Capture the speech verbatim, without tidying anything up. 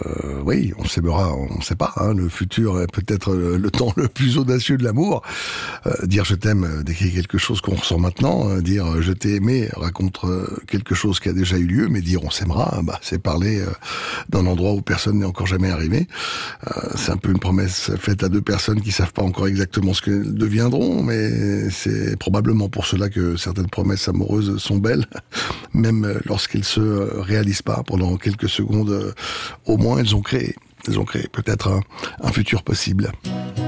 euh, oui, on s'aimera, on ne sait pas, hein, le futur est peut-être le, le temps le plus audacieux de l'amour. Euh, dire je t'aime, euh, décrire quelque chose qu'on ressent maintenant, euh, dire euh, je t'ai aimé raconte euh, quelque chose qui a déjà eu lieu, mais dire on s'aimera, bah, c'est parler euh, d'un endroit où personne n'est encore jamais arrivé. Euh, c'est un peu une promesse faite à deux personnes qui savent pas encore exactement ce qu'elles deviendront, mais c'est probablement pour cela que certaines promesses amoureuses sont belles, même lorsqu'elles se réalisent pas. Pendant quelques secondes, au moins, elles ont créé, elles ont créé peut-être un, un futur possible.